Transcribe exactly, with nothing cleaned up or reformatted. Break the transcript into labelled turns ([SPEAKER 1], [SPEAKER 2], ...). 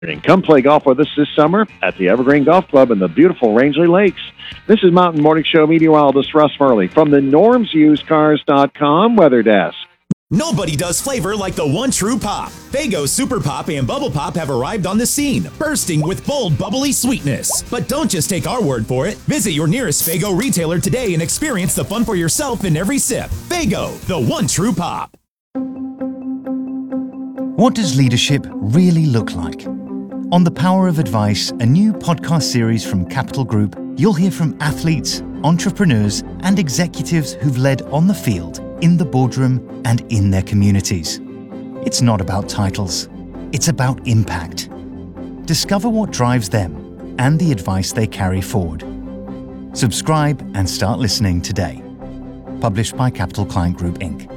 [SPEAKER 1] Come play golf with us this summer at the Evergreen Golf Club in the beautiful Rangeley Lakes. This is Mountain Morning Show meteorologist Russ Murley from the norms used cars dot com weather desk.
[SPEAKER 2] Nobody does flavor like the one true pop. Faygo Super Pop and Bubble Pop have arrived on the scene, bursting with bold, bubbly sweetness. But don't just take our word for it. Visit your nearest Faygo retailer today and experience the fun for yourself in every sip. Faygo, the one true pop.
[SPEAKER 3] What does leadership really look like? On The Power of Advice, a new podcast series from Capital Group, you'll hear from athletes, entrepreneurs, and executives who've led on the field, in the boardroom, and in their communities. It's not about titles. It's about impact. Discover what drives them and the advice they carry forward. Subscribe and start listening today. Published by Capital Client Group, Incorporated